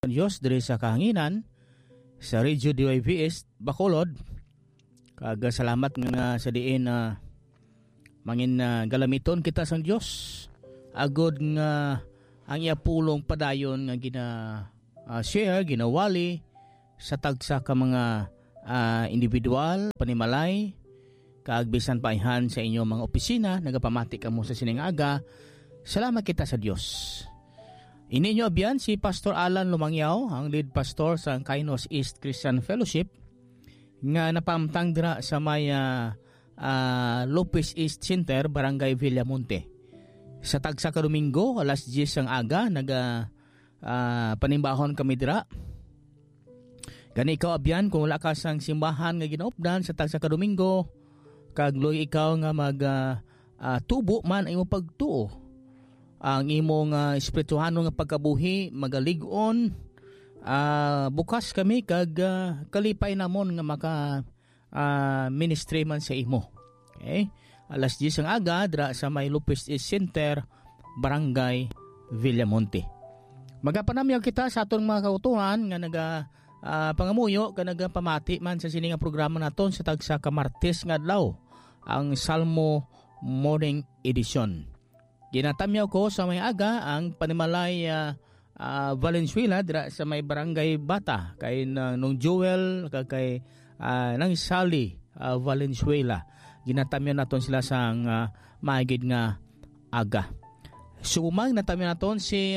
Diyos diri sa kahanginan sa Radio DYVS Bacolod. Salamat nga sa diin mangin galamiton kita sa Dios. Agod nga ang iya pulong padayon nga share ginawali sa tagsa ka mga individual panimalay kag bisan paihan sa inyo mga opisina nagapamati kamo sa sining aga. Salamat kita sa Dios. Ininyo abiyan si Pastor Alan Lumangyaw, ang lead pastor sa Kainos East Christian Fellowship, nga napamtang dira sa may Lopez East Center, Barangay Villamonte. Sa tagsa ka Domingo, alas 10 ang aga, panimbahon kami dira. Gani ikaw abiyan, kung wala ka sang simbahan nga ginaupdan sa tagsa ka Domingo, kagloy ikaw nga tubo man ay mo pagtuo. Ang imong espirituhano nga pagkabuhi magalig-on, bukas kami kag kalipay namon nga maka ministry man sa imo. Okay? Alas 10 ang aga dra sa may Lopez East Center, Barangay Villamonte. Magapanamyaw kita sa atong mga kautuhan nga pangamuyo ka nagapamati man sa sining programa naton sa tagsa ka Martes nga adlaw, ang Salmo Morning Edition. Ginatamyaw ko sa may aga ang panimalay Valenzuela dira sa may Barangay Bata kay nung Joel kay nang Sally Valenzuela. Ginatamyaw naton sila sang maigid nga aga. Sumang natamyaw naton si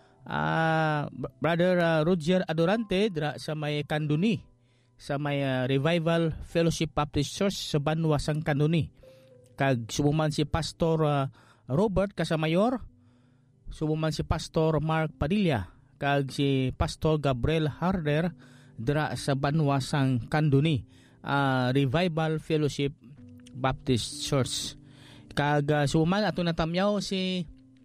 Brother Roger Adorante dira sa may Kanduni, sa may Revival Fellowship Baptist Church sa Banwa sang Kanduni. Kag sumuman si Pastor Robert Casamayor, sumuman si Pastor Mark Padilla, kag si Pastor Gabriel Harder dira sa Banwa sang Kanduni, Revival Fellowship Baptist Church. Kag sumuman ato natamyaw si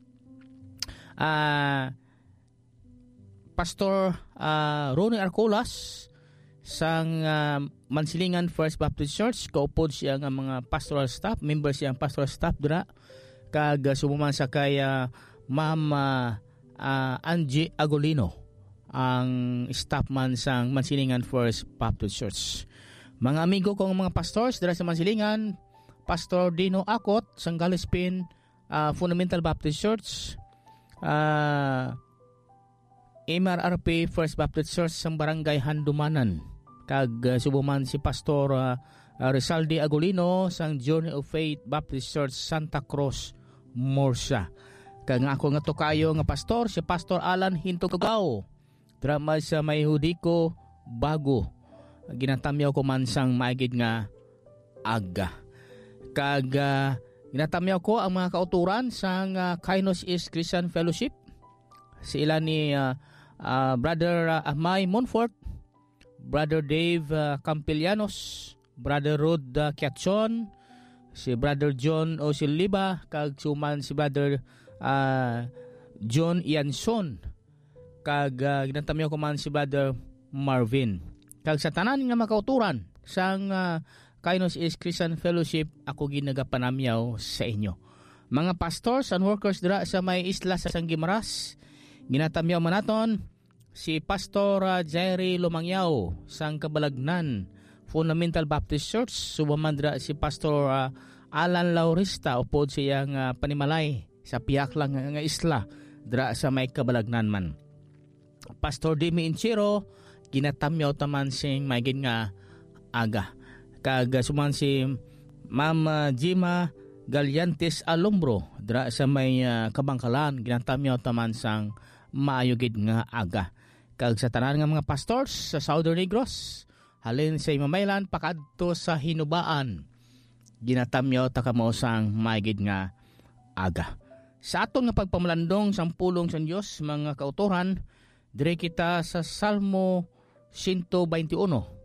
Pastor Ronnie Arcolas sang Mansilingan First Baptist Church. Kaupod siya nga mga pastoral staff, member siya ang pastoral staff dira. Kag sumuman sa kay Ma'am Angie Agolino, ang staff man sang Mansilingan First Baptist Church. Mga amigo kong mga pastors dira sa Mansilingan, Pastor Dino Akot sang Galispin Fundamental Baptist Church, MRRP First Baptist Church sang Barangay Handumanan. Kag subuman si Pastor Rizaldi Agolino sang Journey of Faith Baptist Church Santa Cruz, Morsa. Kag nga ako nga tokayo nga pastor si Pastor Alan Hintugao drama sa may Hudiko Bago. Ginatamyaw ko man sang maigid nga aga. Kag ginatamyaw ko ang mga kauturan sang Kainos East Christian Fellowship. Si ilan ni Brother Amay Monfort, Brother Dave Campillanos, Brother Rod Kiatson, si Brother John Osiliba, kag suman si Brother John Ianson, kag ginatamyaw ko man si Brother Marvin. Kag sa tanan nga makauturan sang Kainos East Christian Fellowship, ako ginagapanamyaw sa inyo. Mga pastors and workers dira sa may isla sa Sanggimaras, ginatamyaw man naton si Pastor Jairi Lumangyaw sang Kabalagnan Fundamental Baptist Church. Sumamandra si Pastor Alan Laurista, upod siyang panimalay sa piyak lang nga isla dra sa may Kabalagnan man. Pastor Dimi Inchiro, ginatamyaw taman sing maigid nga aga. Kag suman si Ma'am Jima Galyantes Alumbro dra sa may Kabangkalan, ginatamyaw taman sang maayugid nga aga. Kag sa tanan nga mga pastors sa Southern Negros, halin sa Imamaylan pakadto sa Hinubaan, ginatamyaw takamo sang maigid nga aga. Sa aton nga pagpamalandong sang pulong sa Dios mga kauturan, dire kita sa Salmo 121.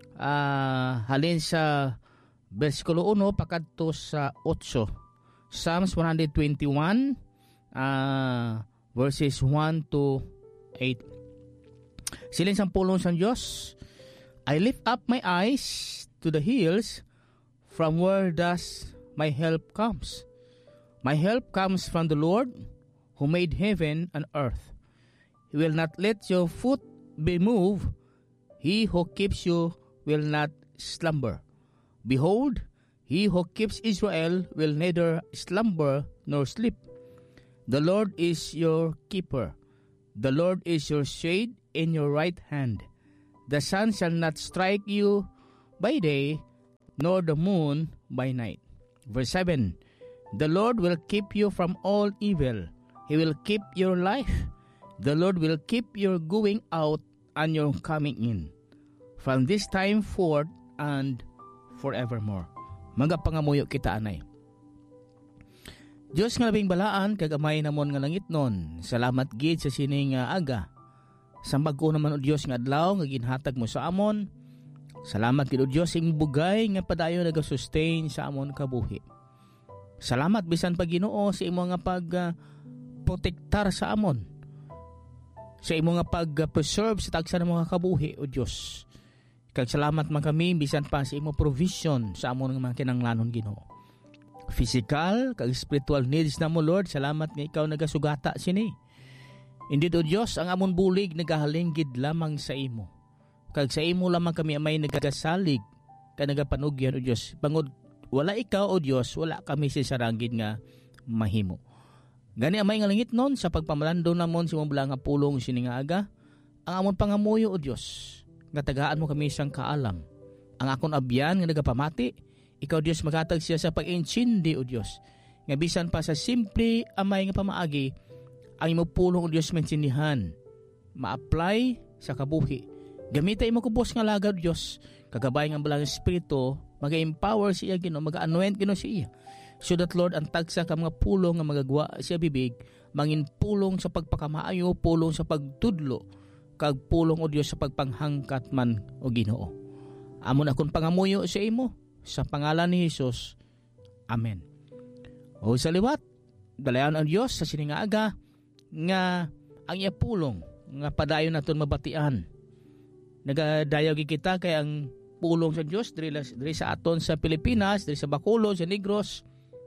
Halin sa versikulo 1 pakadto sa 8. Psalms 121 verses 1 to 8. Silin sang pulong sa Dios, I lift up my eyes to the hills, from where does my help comes? My help comes from the Lord, who made heaven and earth. He will not let your foot be moved. He who keeps you will not slumber. Behold, he who keeps Israel will neither slumber nor sleep. The Lord is your keeper. The Lord is your shade in your right hand. The sun shall not strike you by day, nor the moon by night. Verse 7, the Lord will keep you from all evil. He will keep your life. The Lord will keep your going out and your coming in, from this time forth and forevermore. Magapangamuyo kita, anay. Diyos nga labing balaan, kagamay namon nga langit nun. Salamat gid sa sining aga. Sambag ko naman o Diyos nga adlaw, nga ginhatag mo sa amon. Salamat gid o Diyos ing bugay, nga padayon nagasustain sa amon kabuhi. Salamat bisan pa Ginoo sa imo nga protektar sa amon. Sa imo nga pag-preserve sa tagsa ng mga kabuhi o Diyos. Kag salamat man kami bisan pa sa imo provision sa amon nga mga kinanglanon Ginoo. Physical kag spiritual needs na mo Lord, salamat nga ikaw nagasugata sini. Indeed o Diyos, ang amon bulig nagahalinggid lamang sa imo. Kag sa imo lamang kami amay nagasalig ka nagapanugyan o Diyos. Bangod wala ikaw o Diyos, wala kami sisaranggid nga mahimo. Gani amay nga langit nun, sa pagpamalando namon si mong nga pulong siningaga, ang amon pangamuyo o Diyos, nga tagaan mo kami isang kaalam. Ang akon abyan nga nagapamati, ikaw Diyos magatag siya sa pag-inchindi o Diyos, nga bisan pa sa simple amay nga pamaagi, ang imo pulong o Diyos mensindihan, ma-apply sa kabuhi. Gamitay mo kubos nga lagad Diyos, kagabay nga balang espiritu, mag-empower siya Ginoo, mag-anoint Ginoo siya. So that Lord, ang tagsa ka mga pulong nga magagwa siya bibig, mangin pulong sa pagpakamaayo, pulong sa pagtudlo, kag pulong o Diyos sa pagpanghangkat man o Ginoo. Amon akong pangamuyo sa imo, sa pangalan ni Jesus. Amen. O sa liwat, dalayan ang Diyos sa siningaaga, nga ang iya pulong, nga padayon naton mabatian. Nagadayaw kita kay ang pulong sa Diyos, diri sa aton sa Pilipinas, diri sa Bacolod, sa Negros,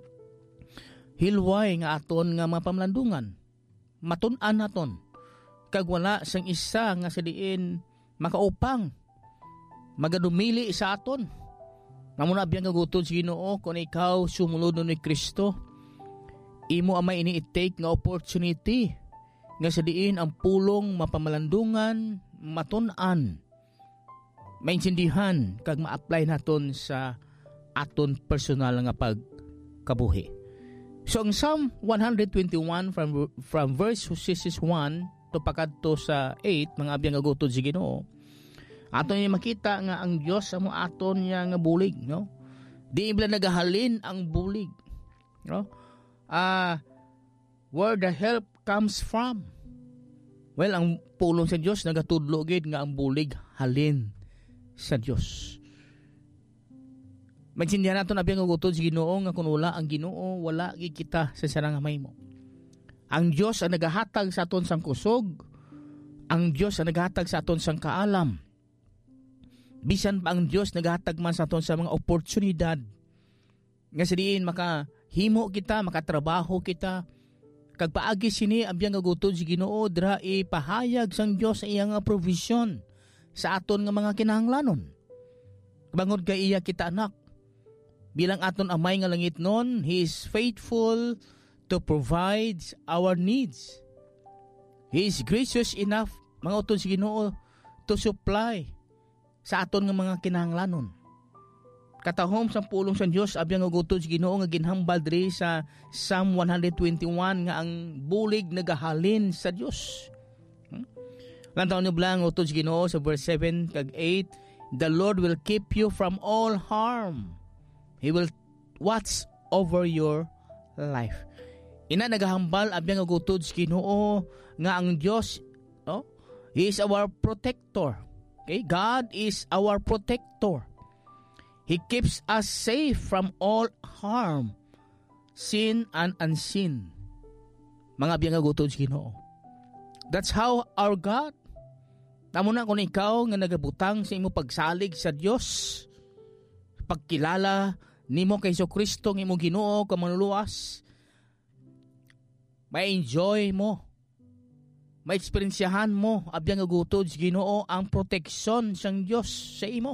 hilway nga aton nga mga pamlandungan. Matun-an naton. Kag wala sang isa nga sa diin makaupang. Magadumili sa aton. Namuna biyang gagutod sa Ginoo kung ikaw sumunod ni Kristo. Imo amay ini-take nga opportunity nga sa diin ang pulong mapamalandungan, matun-an, maintindihan kag ma-apply naton sa aton personal nga pagkabuhi. So ang Psalm 121 from verse 1 to pakadto sa 8, mga abiyang agutod si Ginoo, aton niya makita nga ang Dios amo aton niya nga bulig, no? Di ibla nagahalin ang bulig, no? Where the help comes from. Well, ang pulong sa Dios nagatudlo gid nga ang bulig halin sa Dios. Maintindihan nato na biyang ugutod si Ginoo nga kun wala ang Ginoo, wala gid kita sa sarang gamay mo. Ang Dios ang nagahatag sa aton sang kusog. Ang Dios ang nagahatag sa aton sang kaalam. Bisan pa ang Dios nagahatag man sa aton sa mga oportunidad. Nga sa diin makahimo kita, makatrabaho kita. Kag paagi sini ang biyang ugutod si Ginoo dira ipahayag sang Dios sa iyang provision sa aton nga mga kinahanglanon. Bangod kay iya kita anak. Bilang aton amay nga langit nun, He is faithful to provide our needs. He is gracious enough, mga utod si Ginoo, to supply sa aton nga mga kinahanglanon. Katahom sa pulong sa Dios abiyang ugutod si Ginoo nga ginhambal diri sa Psalm 121 nga ang bulig nagahalin sa Dios. Lantaw ni blang utod si Ginoo sa verse 7 kag 8, the Lord will keep you from all harm. He will watch over your life. Ina nagahambal abiyang agutod sa Ginoo nga ang Dios, no? He is our protector. Okay? God is our protector. He keeps us safe from all harm, sin and unseen. Mga abiyang agutod sa Ginoo. That's how our God. Tamo na kung ikaw nga nagabutang sa imo pagsalig sa Dios, pagkilala nimo kay Kristo nga imong Ginoo ka manluluwas, may enjoy mo maeksperiensyahan mo abyan nga gutod sa Ginoo ang proteksyon sang Dios sa imo.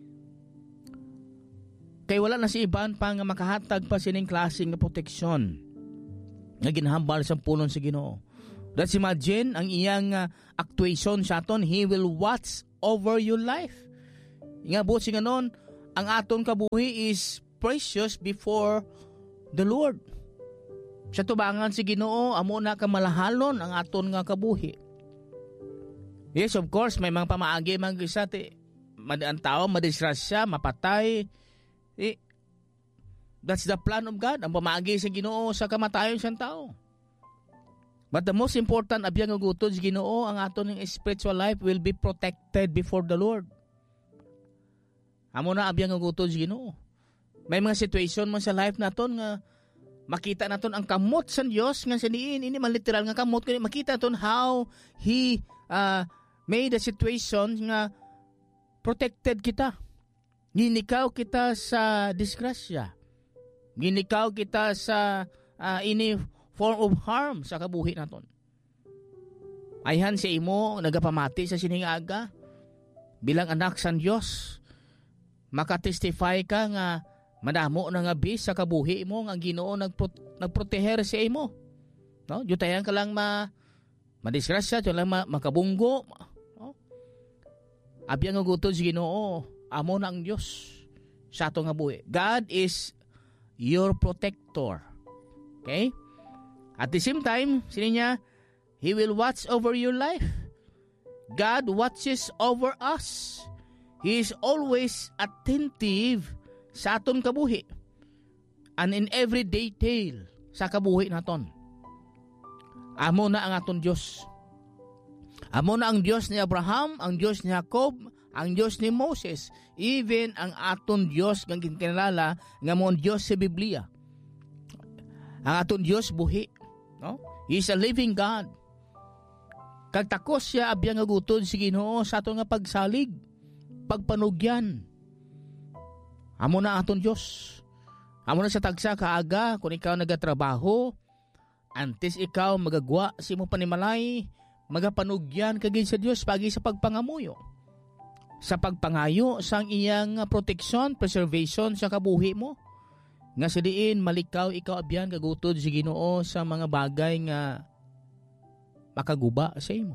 Kay wala na si iban pa nga makahatag pa sining klaseng nga proteksyon nga ginhambal sa pulong sa Ginoo. Let's imagine ang iyang actuation sa aton, He will watch over your life. Nga buot si ganon, ang aton kabuhi is precious before the Lord. Sa tubangan si Ginoo, amo na kamalahalon ang aton nga kabuhi. Yes, of course, may mga pamaagi mga gisati. Ang tao, madisgrasya, mapatay. That's the plan of God. Ang pamaagi sa Ginoo sa kamatayon sa tao. But the most important, abiyang agutod sa Ginoo, ang aton ng spiritual life will be protected before the Lord. Amo na abiyang agutod sa Ginoo. May mga situation man sa life naton nga makita naton ang kamot sa Dios nga sa diin, ini man literal nga kamot, kundi makita naton how He made the situation nga protected kita. Ginikaw kita sa disgrasya. Ginikaw kita sa any form of harm sa kabuhi naton. Ayhan sa imo nagapamati sa siningaga bilang anak sa Dios. Makatestify ka nga madamo na nga bis sa kabuhi mo nga Ginoo nagproteher sa imo. No, jutayan ka lang madisgrasya, jud lang makabunggo. No? Abiyang nga gutod sa Ginoo, amo na ang Dios sa ato nga buhi. God is your protector. Okay? At the same time, sino niya? He will watch over your life. God watches over us. He is always attentive sa aton kabuhi and in every detail sa kabuhi naton. Amo na ang aton Dios. Amo na ang Dios ni Abraham, ang Dios ni Jacob, ang Dios ni Moses, even ang aton Dios nga kinalala nga mo Dios sa Biblia. Ang aton Dios buhi, no? He is a living God. Kag takos siya abiyang agutod si Ginoo sa aton nga pagsalig, pagpanugyan. Amo na aton Dios. Amo na sa tagsa kaaga kung ikaw nagatrabaho, antes ikaw magagwa sa imong panimalay, magapanugyan kagid sa Dios pagi sa pagpangamuyo. Sa pagpangayo sang iyang protection, preservation sa kabuhi mo. Nga sa diin malikaw ikaw abyan gagutod si Ginoo sa mga bagay nga makaguba sa imo.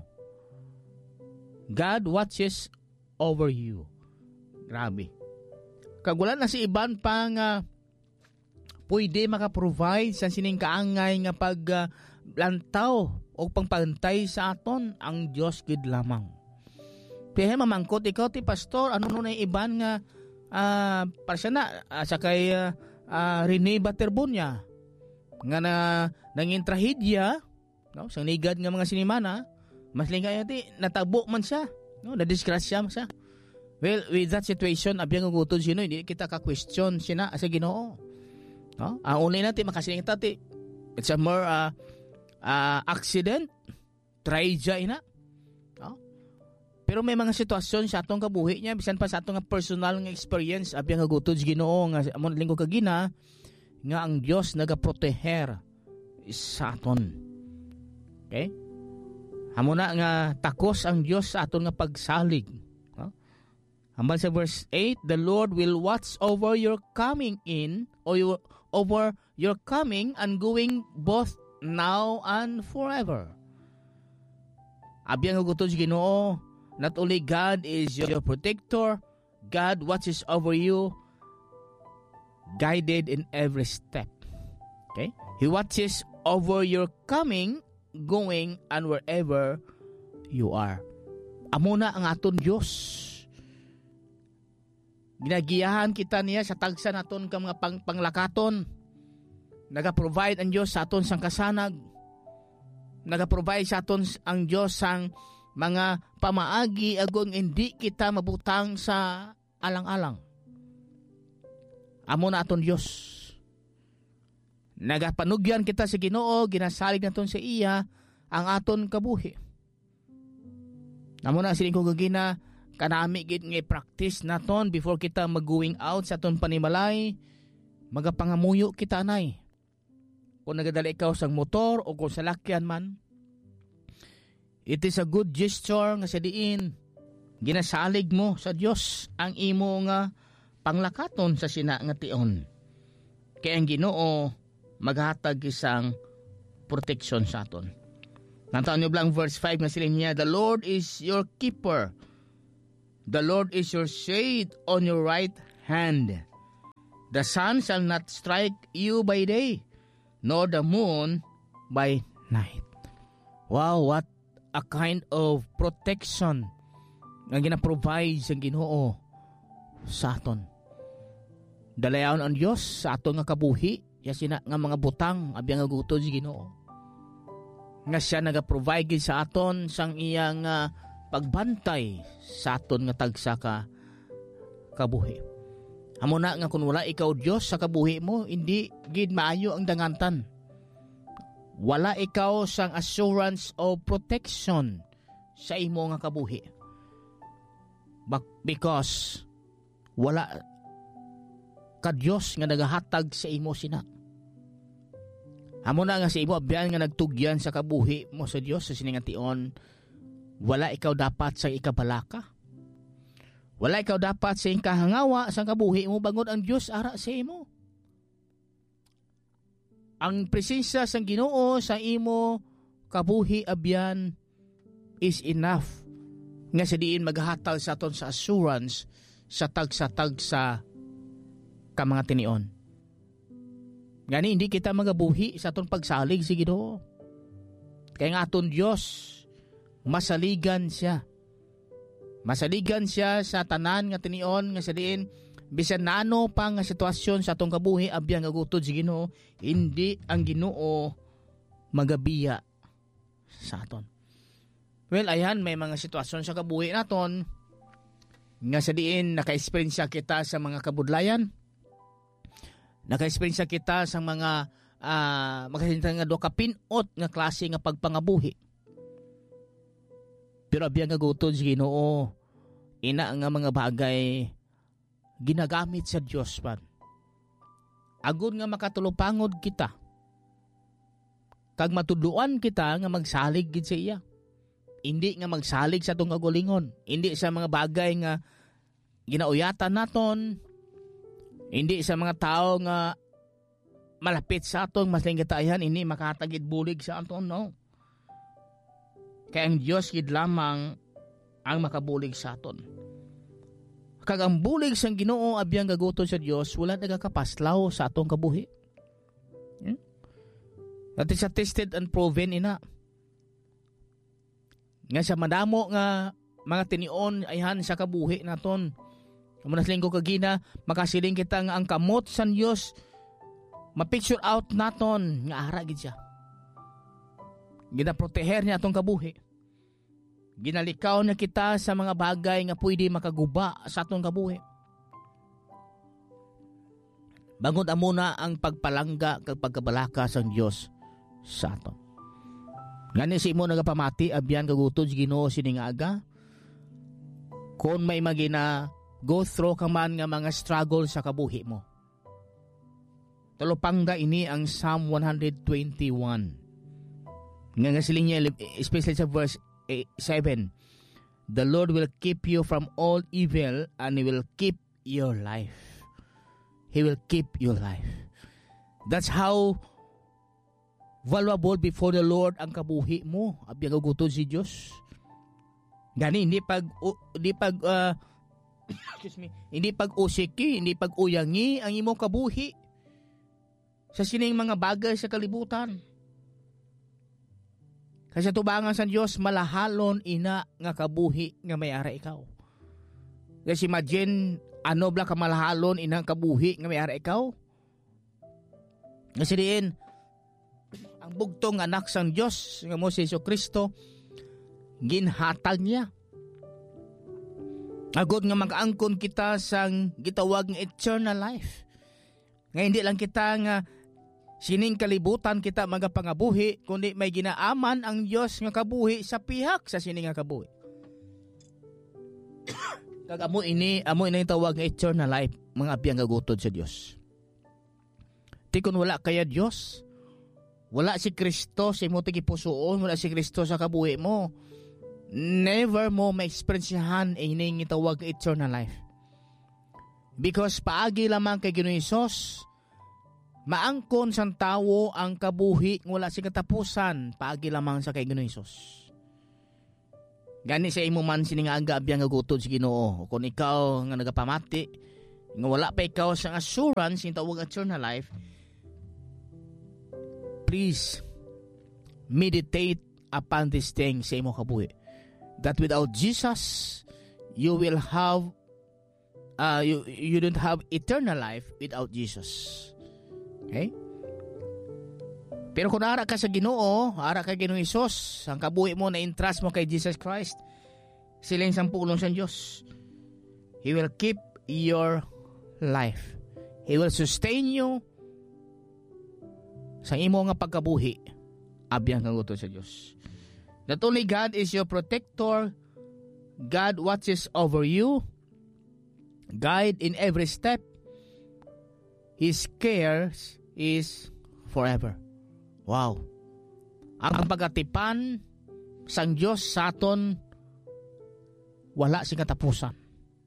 God watches over you. Grabe. Kag wala na si iban pa nga pwede maka-provide sa sining kaangay nga paglantaw o pangpantay sa aton, ang Dios gid lamang. Pero mamangkot ikaw ti pastor, ano na iban nga para siya na sa kay Rene Baterbonia nga nangin trahedya, no, sang nigad nga mga sinimana, mas lingay ati natabo man siya, no, na-disgrasya man siya. Well, with that situation, abiyang gutod sino, hindi kita ka-question sina sa Ginoo. No? Unay natin makasiling tati. It's a more accident, tragedy ina. No? Pero may mga sitwasyon sa atong kabuhi niya, bisan pa sa atong personal nga experience, abiyang gutod sa Ginoo nga amon linggo kagina nga ang Dios nagaproteher sa aton. Okay? Amo na nga takos ang Dios sa aton nga pagsalig. Hambal sa verse 8, the Lord will watch over your coming in or over your coming and going both now and forever. Abiyang gutod sa Ginoo, not only God is your protector, God watches over you, guided in every step. Okay? He watches over your coming, going, and wherever you are. Amo na ang aton Dios. Ginagiyahan kita niya sa tagsa naton ka mga panglakaton. Nagaprovide ang Diyos sa aton sang kasanag. Nagaprovide sa aton ang Diyos sang mga pamaagi agong hindi kita mabutang sa alang-alang. Amo na aton Diyos. Nagapanugyan kita sa Ginoo, ginasalig naton sa iya ang aton kabuhi. Amo na sining kong gagina, kanami gid nga practice naton before kita mag-going out sa aton panimalay, magapangamuyo kita anay. Kung nagadala ikaw sa motor o kung sa lakyan man, It is a good gesture nga sa diin ginasalig mo sa Dios ang imo nga panglakaton sa sina nga tion. Kaya ang Ginoo maghatag isang protection sa aton. Nantaan nyo lang verse 5 nga sila niya, the Lord is your keeper. The Lord is your shade on your right hand. The sun shall not strike you by day, nor the moon by night. Wow, what a kind of protection nga gina-provide sa Ginoo sa aton. Dalayaon ang Dios sa aton nga kabuhi, yasina nga mga butang abiyang agutod sa Ginoo. Nga siya naga-provide sa aton sang iyang pagbantay sa aton nga tagsa ka kabuhi. Amo na nga kun wala ikaw Dios sa kabuhi mo, hindi gid maayo ang dangantan. Wala ikaw sang assurance of protection sa imo nga kabuhi. Because wala ka Diyos nga nagahatag sa imo sina. Amo na nga sa imo abyan nga nagtugyan sa kabuhi mo sa Diyos sa siningation, wala ikaw dapat sa ikabalaka. Wala ikaw dapat sa ikahangawa sa kabuhi mo bangod ang Diyos ara sa imo. Ang presensya sa Ginoo sa imo kabuhi abyan is enough nga sa diin maghahatag sa aton sa assurance sa tagsa ka mga tinion. Gani hindi kita magabuhi sa aton pagsalig sa Ginoo. Kaya nga aton Dios masaligan siya. Masaligan siya sa tanan nga tinion nga sa diin bisan nano pa nga sitwasyon sa atong kabuhi abyan nga gutod sa Ginoo, hindi ang Ginoo magabiya sa aton. Well, ayan, may mga sitwasyon sa kabuhi naton nga sa diin naka-experience kita sa mga kabudlayan. Naka-experience kita sa mga makasinta nga do kapinot nga klase nga pagpangabuhi. Pero abyan nga gutod sa Ginoo, ina nga mga bagay ginagamit sa Dios man. Agud nga makatulupangod kita. Kag matudluan kita nga magsalig gid sa iya. Hindi nga magsalig sa atong kagulingon. Hindi sa mga bagay nga ginauyatan naton. Hindi sa mga tao nga malapit sa atong maslingkatayan, hindi makatagid bulig sa aton, no. Kaya ang Diyos gid lamang ang makabulig sa aton. Kag ang bulig sang Ginoo abiyang gaguton sa Dios, wala nagakapaslaw sa atong kabuhi. That is attested and proven ina. Nga sa madamo nga mga tinion ayhan sa kabuhi naton. Kung naslinggo kagina, makasiling kita nga ang kamot sa Dios ma-picture out naton nga ara gid siya. Ginaproteher niya atong kabuhi. Ginalikaw na kita sa mga bagay nga pwede makaguba sa atong kabuhi. Bangod amuna ang pagpalangga kag pagkabalaka sa Dios sa aton. Ngani si mo nagapamati abyan kagutod sa Ginoo sining aga. Kung may magina go through ka man nga mga struggle sa kabuhi mo. Talupangga ini ang Psalm 121. Nga siling niya, especially sa verse 7, the Lord will keep you from all evil and He will keep your life. He will keep your life. That's how valuable before the Lord ang kabuhi mo. Abiyang gagutod si Diyos. Gani, hindi pag hindi pag-usiki, hindi pag-uyangi ang imong kabuhi sa sining mga bagay sa kalibutan. Kasi tubangan sa Diyos, malahalon ina nga kabuhi nga may ara ikaw. Kasi imagine, ano bla ka malahalon ina nga kabuhi nga may ara ikaw? Kasi diin, ang bugtong anak sang Diyos, nga mo si Jesucristo, ginhatag niya. Agod nga mag-angkon kita sang gitawag nga eternal life. Nga hindi lang kita nga sining kalibutan kita magapangabuhi, kundi may ginaaman ang Diyos nga kabuhi sa pihak sa sining nga kabuhi. Kag amo ini tawag nga eternal life, mga abiyang gagutod sa Diyos. Ti kun wala kaya Diyos, wala si Kristo sa imo ti gipusoon, wala si Kristo sa kabuhi mo, never mo ma-experiencehan ining itawag eternal life. Because paagi lamang kay Ginoong Hesus, maangkon sang tawo ang kabuhi ng wala sing katapusan, paagi lamang sa kay Ginoong Hesus. Gani sa imo man sining aga abiyang gagutod si Ginoo. Kung ikaw nga nagapamati, nga wala pa ikaw sa assurance yung tawag eternal life, please meditate upon this thing sa imo kabuhi. That without Jesus, you will have you don't have eternal life without Jesus. Okay? Pero kung ara ka sa Ginoo, ara ka Ginoong Hesus, ang kabuhi mo na entrust mo kay Jesus Christ, siling sang pulong sa Diyos. He will keep your life. He will sustain you sa imo nga pagkabuhi. Abiyang kaguto sa Diyos. Not only God is your protector, God watches over you, guide in every step. His cares is forever. Wow. Ang pagatipan sang Diyos sa aton wala sing katapusan.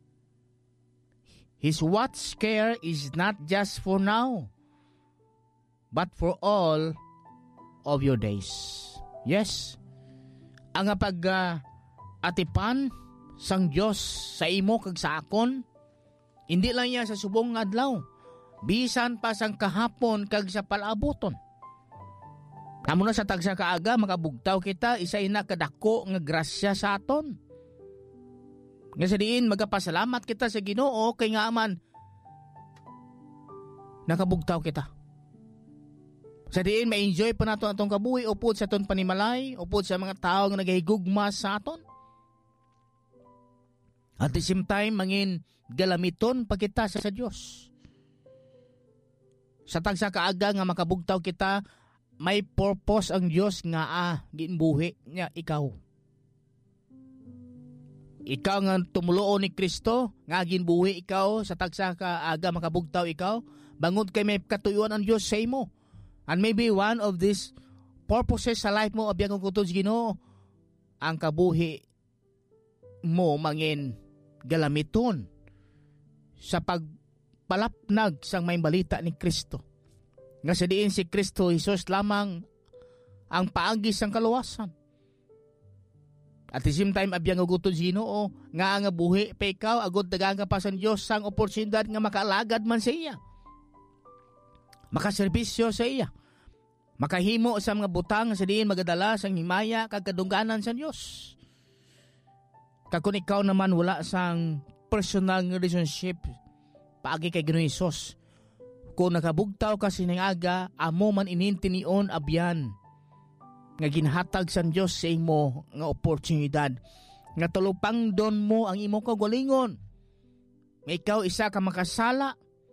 His watch care is not just for now, but for all of your days. Yes. Ang atipan sang Diyos sa imo kag sa akon, hindi lang niya sa subong adlaw, bisan pa sang kahapon kag sa palaboton. Amo na sa tagsa kaaga makabugtaw kita, isa ina kadako nga grasya sa aton. Nga sa diin magapasalamat kita sa Ginoo kay nga aman nakabugtaw kita. Sa diin ma-enjoy pa nato atong kabuhi upod sa aton panimalay, upod sa mga tao nga nagahigugma sa aton. At the same time mangin galamiton pa kita sa Dios. Sa tagsa kaaga nga makabugtaw kita, may purpose ang Diyos nga ginbuhi niya ikaw. Ikaw nga tumuloon ni Kristo, nga ginbuhi ikaw, sa tagsa ka aga makabugtaw ikaw, bangod kay may katuyuan ang Diyos sa imo. And maybe one of these purposes sa life mo, abiyang kung kutod Ginoo, ang kabuhi mo mangin galamiton sa pagpalapnag sang may balita ni Kristo. Nga sa diin si Kristo Jesus lamang ang paagi sang kaluwasan. At the same time, abiyang agutod Ginoo nga nga buhi pa ikaw, agud dagang pa sa Dios sang oportunidad nga makaalagad man sa iya. Makaserbisyo sa iya. Makahimo sa mga butang sa diin magadala sang himaya kag kadungganan sa Dios. Kag kun ikaw naman wala sang personal relationship paagi kay Ginoong Hesus, kung nakabugtaw ka sining aga, amo man inintinion abyan nga ginhatag sa Dios sa imo nga oportunidad nga tulupang don mo ang imo kagalingon. Ikaw isa ka makasala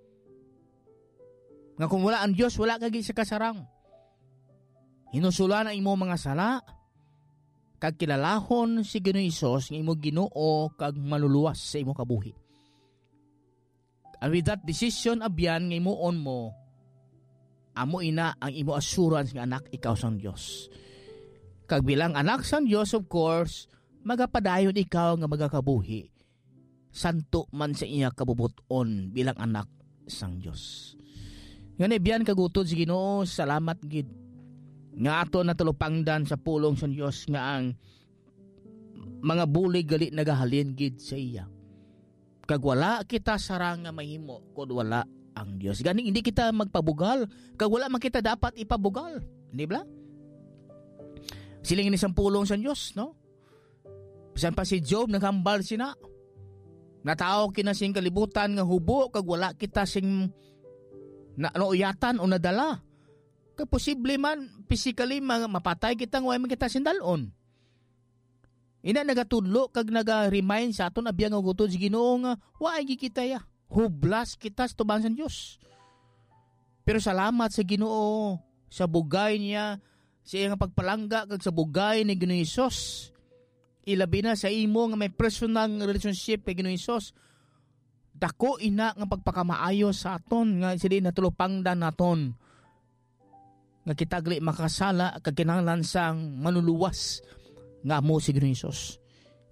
nga kung wala ang Dios wala ka gid sa kasarang. Hinusulan ang imo mga sala kag kilalahon si Ginoong Hesus nga imo Ginoo kag maluluwas sa imo kabuhi. And with that decision abyan nga imuon mo, amo ina ang imo assurance nga anak ikaw sang Dios. Kag bilang anak sang Dios, of course, magapadayon ikaw nga magakabuhi. Santo man sa iya kabubuton bilang anak sang Dios. Ngani biyan kagutod si Ginoo, salamat gid nga ato natulupangdan sa pulong sang Dios nga ang mga bulig gali nagahalin gid sa iya. Kag wala kita sarang nga mahimo kung wala ang Dios. Gani hindi kita magpabugal, kag wala man kita dapat ipabugal, di ba? Siling ni sang pulong sa Dios, no? Bisan pa si Job naghambal sina. Natao kinasing kalibutan nga hubo kag wala kita sing nauyatan o nadala. Kag posible man physically mapatay kita nga way man kita sindalon. Ina nagatudlo kag naga-remind sa aton abiyang gutod si Ginoo nga waay kita ya. Hublas kita sa tuban sa Dios. Pero salamat sa Ginoo sa bugay niya, sa iyang pagpalangga kag sa bugay ni Ginoong Hesus. Ilabi na sa imo nga may personal relationship kay Ginoong Hesus. Dako ina nga pagpakamaayo sa aton nga sila natulupangdan naton. Nga kita gali makasala kag kinahanglan sang manuluwas nga amo si Ginoong Hesus.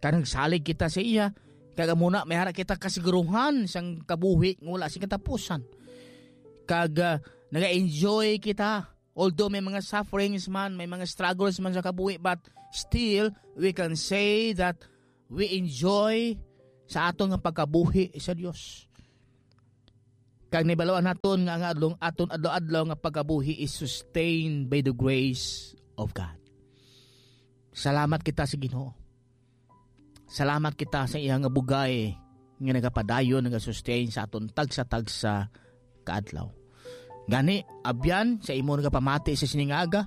Kanang salig kita sa iya, kaga muna may hara kita kasiguruhan sang kabuhi ng wala sing katapusan. Kaga naga-enjoy kita, although may mga sufferings man, may mga struggles man sa kabuhi, but still we can say that we enjoy sa atong nga pagkabuhi sa Dios. Kag nibalawan naton nga ang aton adlaw-adlaw nga pagkabuhi is sustained by the grace of God. Salamat kita sa Ginoo. Salamat kita sa iyang bugay nga nagapadayon, nagasustain sa aton tagsa-tagsa kaadlaw. Gani, abyan sa imo nagapamati sa siningaga,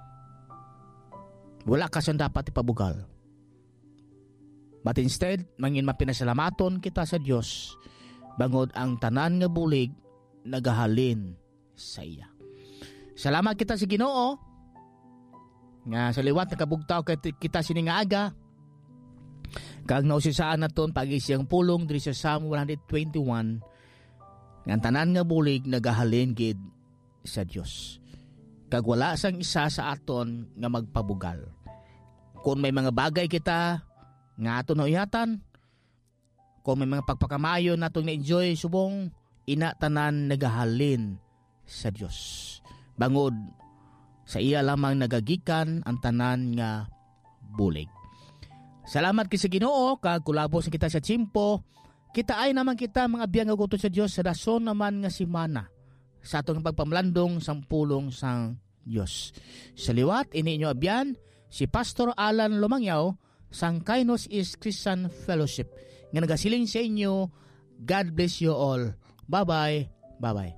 wala ka siyang dapat ipabugal. But instead, mangin mapinasalamaton kita sa Dios, bangod ang tanan nga bulig nagahalin sa iya. Salamat kita sa Ginoo nga sa liwat nakabugtaw kita siningaga, kag nausisaan naton pag-isiyang pulong diri sa Psalm 121 nga tanan nga bulig nagahalin gid sa Dios. Kag wala sang isa sa aton nga magpabugal. Kung may mga bagay kita nga aton nauyatan, kung may mga pagpakamayo natong na-enjoy subong, ina tanan nagahalin sa Dios. Bangod sa iya lamang nagagikan ang tanan nga bulig. Salamat kay sa Ginoo kag kulabos kita sa tiyempo. Kita ay naman kita mga biyang aguto sa Dios sa dason naman nga simana sa atong pagpamlandong sang pulong sang Dios. Sa liwat ini inyo abyan si Pastor Alan Lumangyaw sang Kainos East Christian Fellowship nga nagasiling sa inyo. God bless you all. Bye-bye. Bye-bye.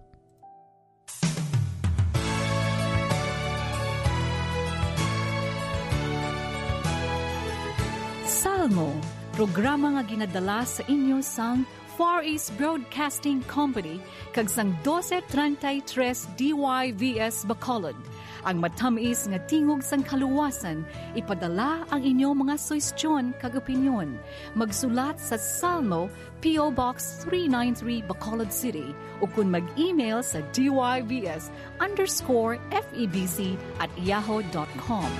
Salmo, programa nga ginadala sa inyo sang Far East Broadcasting Company kag sang 1233 DYVS Bacolod. Ang matamis nga tingog sang kaluwasan, ipadala ang inyong mga suwestyon kag opinyon. Magsulat sa Salmo, P.O. Box 393 Bacolod City o kung mag-email sa dybs_febc@yahoo.com.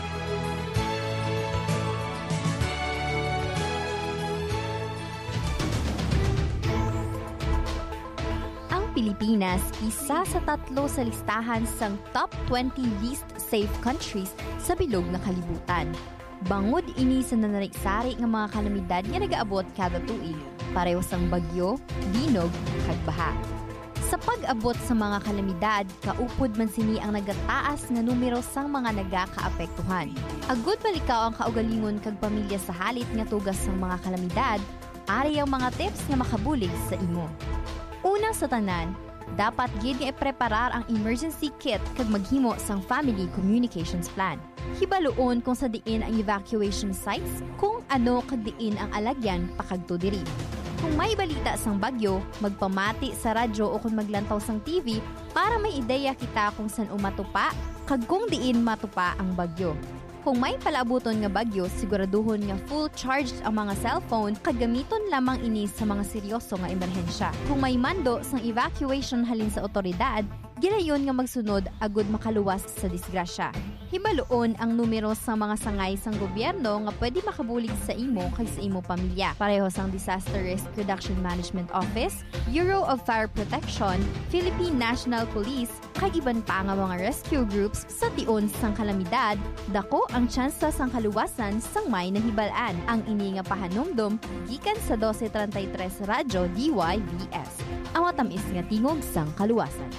Pilipinas, isa sa 3 sa listahan sang top 20 least safe countries sa bilog na kalibutan. Bangod ini sa nanariksari nga mga kalamidad nga nagaabot kada tuig, pareho sang bagyo, binog, kag baha. Sa pag-abot sa mga kalamidad, kaupod man sini ang nagataas nga numero sang mga nagakaapektuhan. Agud balikaw ang kaugalingon kag pamilya sa halit nga tugas sang mga kalamidad, ari ang mga tips nga makabulig sa imo. Una sa tanan, dapat gid nga ipreparar ang emergency kit kag maghimo sang family communications plan. Hibaluon kung sa diin ang evacuation sites, kung ano kag diin ang alagyan pakadto diri. Kung may balita sang bagyo, magpamati sa radyo o kung maglantaw sang TV para may ideya kita kung saan umatupa kag kung diin matupa ang bagyo. Kung may palaabuton nga bagyo, siguraduhon nga full charged ang mga cellphone kag gamiton lamang ini sa mga seryoso nga emerhensya. Kung may mando sang evacuation halin sa otoridad, ginayon nga magsunod agud makaluwas sa disgrasya. Hibaluon ang numero sa mga sangay sang gobyerno nga pwede makabulig sa imo kag sa imo pamilya. Pareho sang Disaster Risk Reduction Management Office, Bureau of Fire Protection, Philippine National Police, kag iban pa nga mga rescue groups sa tion sang kalamidad. Dako ang tsansa sang kaluwasan sang may nahibalaan. Ang ini nga pahanumdom gikan sa 1233 Radyo DYVS. Ang matamis nga tingog sang kaluwasan.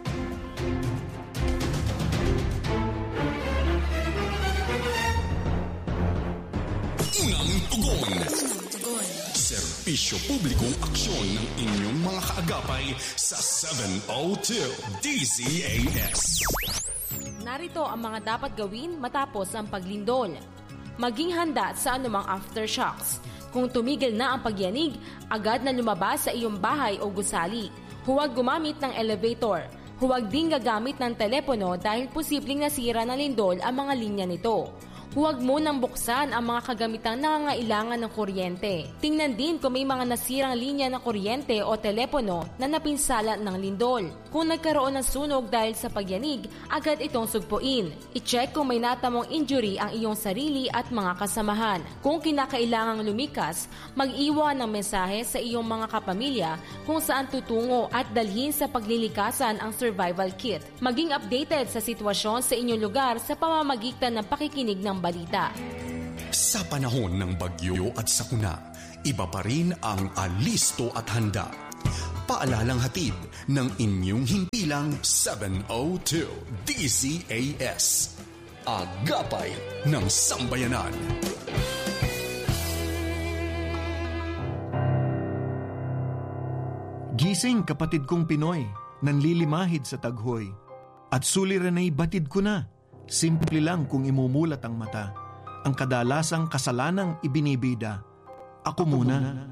Tugon. Serbisyo publikong aksyon ng inyong mga kaagapay sa 702 DZAS. Narito ang mga dapat gawin matapos ang paglindol. Maging handa sa anumang aftershocks. Kung tumigil na ang pagyanig, agad na lumabas sa iyong bahay o gusali. Huwag gumamit ng elevator. Huwag din gagamit ng telepono dahil posibleng nasira ng lindol ang mga linya nito. Huwag mo nang buksan ang mga kagamitang nangangailangan ng kuryente. Tingnan din kung may mga nasirang linya ng kuryente o telepono na napinsala ng lindol. Kung nagkaroon ng sunog dahil sa pagyanig, agad itong sugpuin. I-check kung may natamong injury ang iyong sarili at mga kasamahan. Kung kinakailangang lumikas, mag-iwan ng mensahe sa iyong mga kapamilya kung saan tutungo at dalhin sa paglilikasan ang survival kit. Maging updated sa sitwasyon sa inyong lugar sa pamamagitan ng pakikinig ng balita. Sa panahon ng bagyo at sakuna, iba pa rin ang alisto at handa. Paalalang hatid ng inyong himpilang 702 DZAS. Agapay ng Sambayanan. Gising kapatid kong Pinoy, nanlilimahid sa taghoy. At suliran ay batid ko na. Simple lang kung imumulat ang mata. Ang kadalasang kasalanang ibinibida. Ako muna.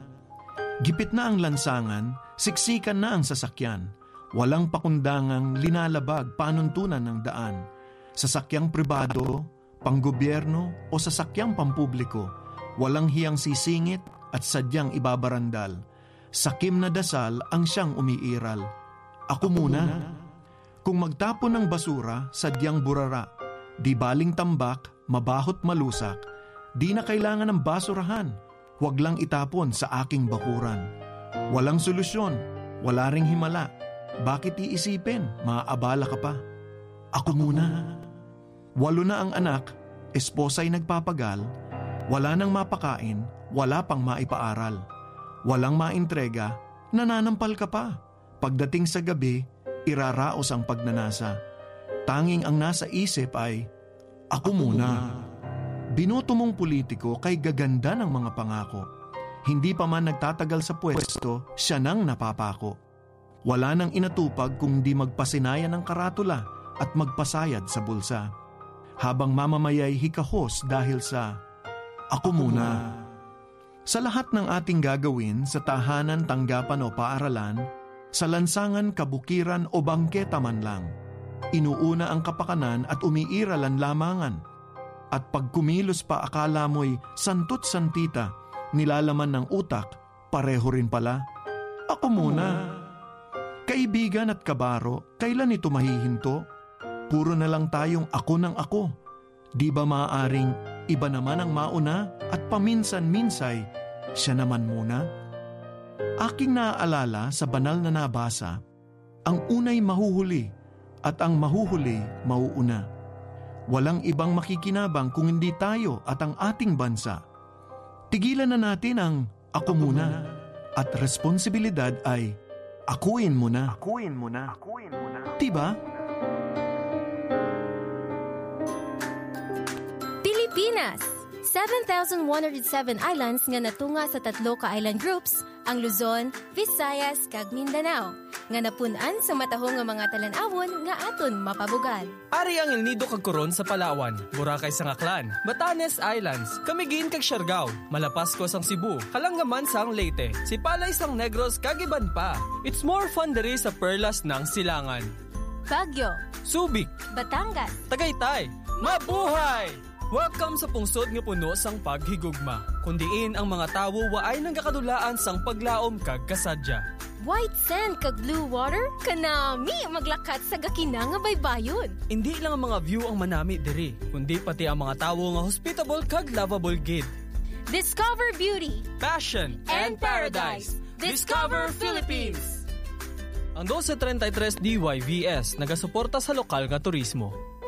Gipit na ang lansangan, siksikan na ang sasakyan. Walang pakundangang linalabag panuntunan ng daan. Sasakyang pribado, panggobyerno o sasakyang pampubliko. Walang hiyang sisingit at sadyang ibabarandal. Sakim na dasal ang siyang umiiral. Ako muna. Kung magtapon ng basura, sadyang burara. Di baling tambak, mabahot malusak. Di na kailangan ng basurahan. Huwag lang itapon sa aking bakuran. Walang solusyon, wala ring himala. Bakit iisipin? Maaabala ka pa. Ako muna. 8 na ang anak, esposa'y nagpapagal. Wala nang mapakain, wala pang maipaaral. Walang maintrega, nananampal ka pa. Pagdating sa gabi, iraraos ang pagnanasa. Tanging ang nasa isip ay, ako muna. Binoto mong politiko kay gaganda ng mga pangako. Hindi pa man nagtatagal sa pwesto, siya nang napapako. Wala nang inatupag kung di magpasinayan ng karatula at magpasayad sa bulsa. Habang mamamayay hikahos dahil sa, ako muna. Sa lahat ng ating gagawin sa tahanan, tanggapan o paaralan, sa lansangan, kabukiran o bangketa man lang, inuuna ang kapakanan at umiiral ang lamangan. At pag kumilos pa akala mo'y santot santita, nilalaman ng utak, pareho rin pala. Ako muna. Kaibigan at kabaro, kailan ito mahihinto? Puro na lang tayong ako ng ako. Di ba maaaring iba naman ang mauna at paminsan-minsay, siya naman muna? Aking naaalala sa banal na nabasa, ang unay mahuhuli at ang mahuhuli mauuna. Walang ibang makikinabang kung hindi tayo at ang ating bansa. Tigilan na natin ang ako muna at responsibilidad ay akuin mo na. Akuin mo na. Akuin mo na. Diba? Pilipinas! 7,107 islands nga natunga sa 3 ka island groups, ang Luzon, Visayas, kag Mindanao, nga napunan sa matahong nga mga talan-awon nga aton mapabugal. Ari ang El Nido kag Coron sa Palawan, Boracay sa Aklan, Batanes Islands, Camiguin kag Siargao, Malapasco sang Cebu, Kalangaman sang Leyte, Sipalay sang Negros kag iban pa. It's more fun diri sa Perlas ng Silangan. Baguio, Subic, Batangas, Tagaytay, mabuhay! Welcome sa pungsod nga puno sang paghigugma. Kundiin ang mga tawo waay nang kakadulaan sang paglaom kag kasadya. White sand kag blue water, kanami maglakat sa gakina nga baybayon. Hindi lang ang mga view ang manami diri, kundi pati ang mga tawo nga hospitable kag lovable gid. Discover beauty, Passion, and paradise. Discover Philippines. Ang 1233 DYVS nagasuporta sa lokal nga turismo.